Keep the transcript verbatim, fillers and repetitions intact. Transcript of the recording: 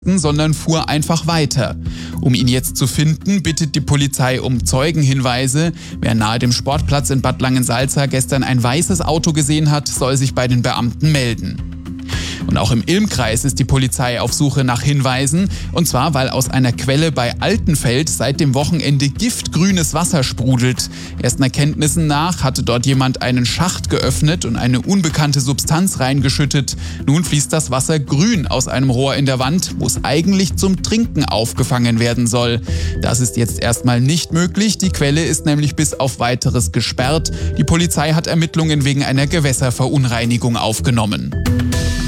sondern fuhr einfach weiter. Um ihn jetzt zu finden, bittet die Polizei um Zeugenhinweise. Wer nahe dem Sportplatz in Bad Langensalza gestern ein weißes Auto gesehen hat, soll sich bei den Beamten melden. Und auch im Ilm-Kreis ist die Polizei auf Suche nach Hinweisen. Und zwar, weil aus einer Quelle bei Altenfeld seit dem Wochenende giftgrünes Wasser sprudelt. Ersten Erkenntnissen nach hatte dort jemand einen Schacht geöffnet und eine unbekannte Substanz reingeschüttet. Nun fließt das Wasser grün aus einem Rohr in der Wand, wo es eigentlich zum Trinken aufgefangen werden soll. Das ist jetzt erstmal nicht möglich. Die Quelle ist nämlich bis auf Weiteres gesperrt. Die Polizei hat Ermittlungen wegen einer Gewässerverunreinigung aufgenommen.